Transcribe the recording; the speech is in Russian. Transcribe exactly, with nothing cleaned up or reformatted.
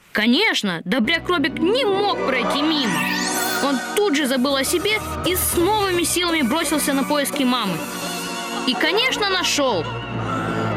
Конечно, добряк Робик не мог пройти мимо. Он тут же забыл о себе и с новыми силами бросился на поиски мамы. И, конечно, нашел.